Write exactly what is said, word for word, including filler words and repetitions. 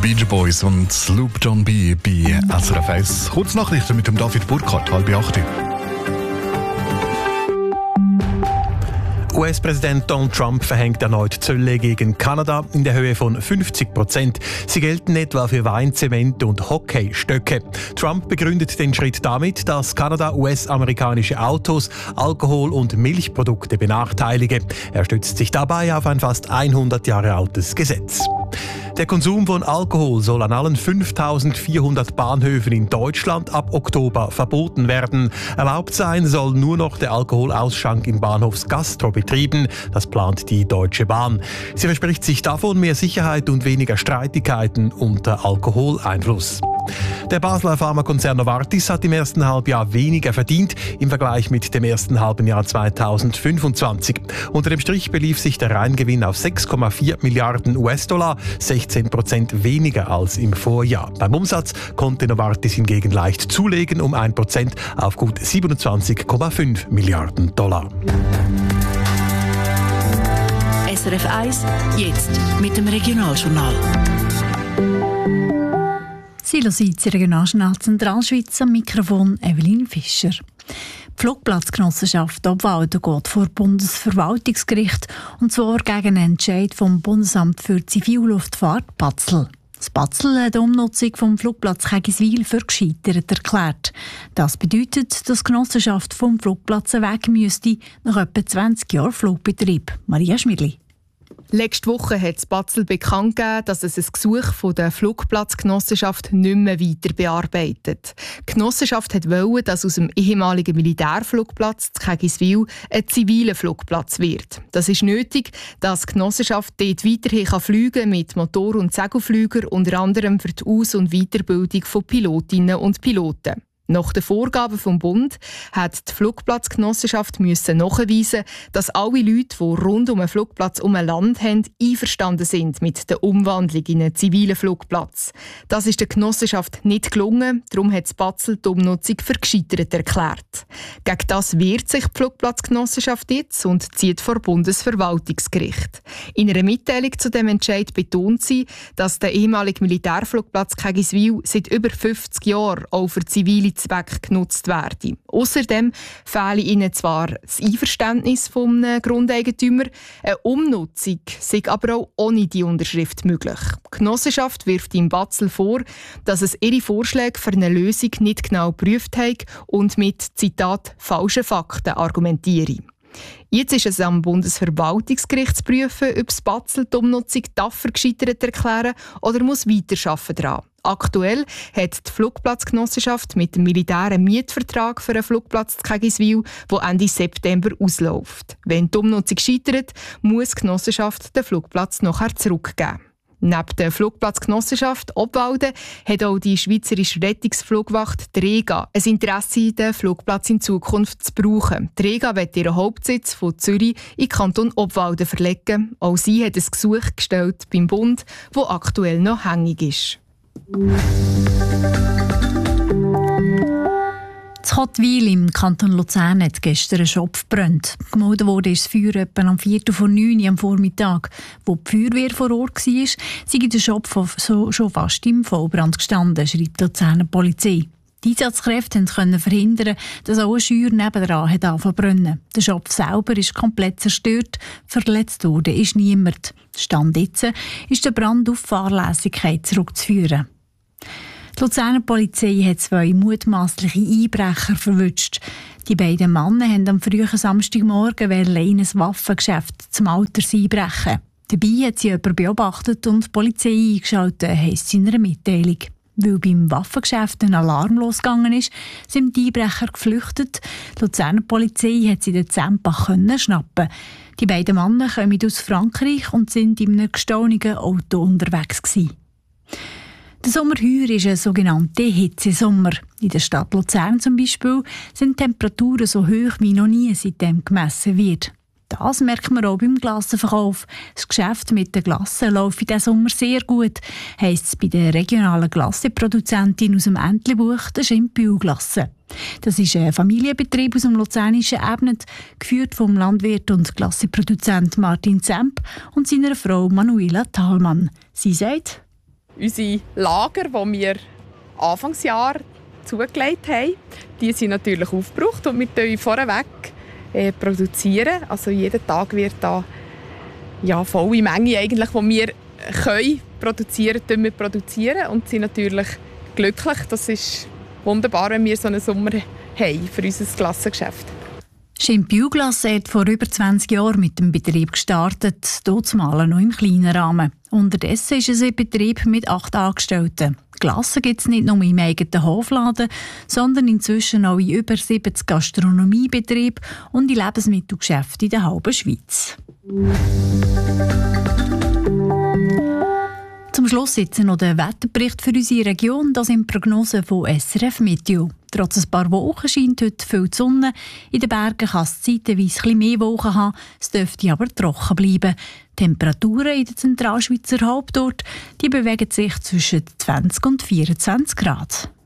Beach Boys und Sloop John B. bei S R F eins. Kurz Nachrichten mit dem David Burkhardt, halb acht. U S-Präsident Donald Trump verhängt erneut Zölle gegen Kanada in der Höhe von fünfzig Prozent. Sie gelten etwa für Wein, Zement und Hockeystöcke. Trump begründet den Schritt damit, dass Kanada U S-amerikanische Autos, Alkohol und Milchprodukte benachteilige. Er stützt sich dabei auf ein fast hundert Jahre altes Gesetz. Der Konsum von Alkohol soll an allen fünftausendvierhundert Bahnhöfen in Deutschland ab Oktober verboten werden. Erlaubt sein soll nur noch der Alkoholausschank in Bahnhofsgastrobetrieben. Das plant die Deutsche Bahn. Sie verspricht sich davon mehr Sicherheit und weniger Streitigkeiten unter Alkoholeinfluss. Der Basler Pharmakonzern Novartis hat im ersten Halbjahr weniger verdient im Vergleich mit dem ersten halben Jahr zweitausendfünfundzwanzig. Unter dem Strich belief sich der Reingewinn auf sechs Komma vier Milliarden U S-Dollar, sechzehn Prozent weniger als im Vorjahr. Beim Umsatz konnte Novartis hingegen leicht zulegen um ein Prozent auf gut siebenundzwanzig Komma fünf Milliarden Dollar. S R F eins, jetzt mit dem Regionaljournal. Siloseits Regionaljournal Zentralschweiz, am Mikrofon Evelyn Fischer. Die Flugplatzgenossenschaft Obwalden geht vor Bundesverwaltungsgericht, und zwar gegen einen Entscheid vom Bundesamt für Zivilluftfahrt Batzel. Das Batzel hat die Umnutzung vom Flugplatz Kegiswil für gescheitert erklärt. Das bedeutet, dass die Genossenschaft vom Flugplatz weg müsste nach etwa zwanzig Jahren Flugbetrieb. Maria Schmidli. Letzte Woche hat das Batzel bekannt gegeben, dass es ein Gesuch von der Flugplatzgenossenschaft nicht mehr weiter bearbeitet. Die Genossenschaft wollte, dass aus dem ehemaligen Militärflugplatz zu Kegiswil ein ziviler Flugplatz wird. Das ist nötig, dass die Genossenschaft dort weiterhin fliegen kann mit Motor- und Segelflügern, unter anderem für die Aus- und Weiterbildung von Pilotinnen und Piloten. Nach den Vorgaben vom Bund hat die Flugplatzgenossenschaft müssen nachweisen, dass alle Leute, die rund um einen Flugplatz um ein Land haben, einverstanden sind mit der Umwandlung in einen zivilen Flugplatz. Das ist der Genossenschaft nicht gelungen, darum hat das Batzel die Umnutzung für gescheitert erklärt. Gegen das wehrt sich die Flugplatzgenossenschaft jetzt und zieht vor Bundesverwaltungsgericht. In einer Mitteilung zu dem Entscheid betont sie, dass der ehemalige Militärflugplatz Kegiswil seit über fünfzig Jahren auch für zivile Zwecke genutzt werden. Außerdem fehle ihnen zwar das Einverständnis vom Grundeigentümer, eine Umnutzung sei aber auch ohne die Unterschrift möglich. Die Genossenschaft wirft im Batzel vor, dass es ihre Vorschläge für eine Lösung nicht genau geprüft hat und mit, Zitat, falschen Fakten argumentiere. Jetzt ist es am Bundesverwaltungsgericht zu prüfen, ob das Batzel die Umnutzung dafür gescheitert erklären oder muss weiterarbeiten daran. Aktuell hat die Flugplatzgenossenschaft mit dem Militär einen Mietvertrag für einen Flugplatz zu Kegiswil, der Ende September ausläuft. Wenn die Umnutzung scheitert, muss die Genossenschaft den Flugplatz nachher zurückgeben. Neben der Flugplatzgenossenschaft Obwalden hat auch die Schweizerische Rettungsflugwacht, die REGA, ein Interesse, den Flugplatz in Zukunft zu brauchen. Die REGA will ihren Hauptsitz von Zürich in den Kanton Obwalden verlegen. Auch sie hat ein Gesuch gestellt beim Bund, das aktuell noch hängig ist. In Kottwil im Kanton Luzern hat gestern ein Shop gebrannt. Gemeldet wurde das Feuer etwa am Viertel vor neun Uhr am Vormittag. Wo die Feuerwehr vor Ort war, sei der Shop schon fast im Vollbrand gestanden, schreibt die Luzerner Polizei. Die Einsatzkräfte konnten verhindern, dass auch ein Scheuer nebenan angefangen zu brennen. Der Shop selber ist komplett zerstört, verletzt wurde ist niemand. Stand jetzt ist der Brand auf Fahrlässigkeit zurückzuführen. Die Luzerner Polizei hat zwei mutmaßliche Einbrecher verwünscht. Die beiden Männer haben am frühen Samstagmorgen in ein Waffengeschäft zum Alters einbrechen. Dabei hat sie jemanden beobachtet und die Polizei eingeschaltet, heisst es in einer Mitteilung. Weil beim Waffengeschäft ein Alarm losgegangen ist, sind die Einbrecher geflüchtet. Die Luzerner Polizei hat sie in Zempach schnappen. Die beiden Männer kommen aus Frankreich und sind in einem gestohlenen Auto unterwegs gewesen. Der Sommer heuer ist ein sogenannter Hitzesommer. In der Stadt Luzern zum Beispiel sind die Temperaturen so hoch wie noch nie seitdem gemessen wird. Das merkt man auch beim Glassenverkauf. Das Geschäft mit den Glassen läuft in diesem Sommer sehr gut, heisst es bei der regionalen Glassenproduzentin aus dem Entlebuch, der Schimpbühl-Glasse. Das ist ein Familienbetrieb aus dem luzernischen Ebnet, geführt vom Landwirt und Glassenproduzent Martin Zemp und seiner Frau Manuela Thalmann. Sie sagt: Unsere Lager, die wir Anfangsjahr zugelegt haben, die sind natürlich aufgebraucht und wir produzieren vorweg äh, produzieren. Also jeden Tag wird da ja, volle Menge, eigentlich, die wir können produzieren, können wir produzieren und sind natürlich glücklich. Das ist wunderbar, wenn wir so einen Sommer haben für unser Glassengeschäft. Chin Bioglasse hat vor über zwanzig Jahren mit dem Betrieb gestartet, dort mal noch im kleinen Rahmen. Unterdessen ist es ein Betrieb mit acht Angestellten. Glasse gibt es nicht nur im eigenen Hofladen, sondern inzwischen auch in über siebzig Gastronomiebetrieben und in Lebensmittelgeschäften in der halben Schweiz. Zum Schluss jetzt noch der Wetterbericht für unsere Region. Das sind Prognosen von S R F Meteo. Trotz ein paar Wolken scheint heute viel die Sonne. In den Bergen kann es zeitweise etwas mehr Wolken haben, es dürfte aber trocken bleiben. Die Temperaturen in der Zentralschweizer Hauptort die bewegen sich zwischen zwanzig und vierundzwanzig Grad.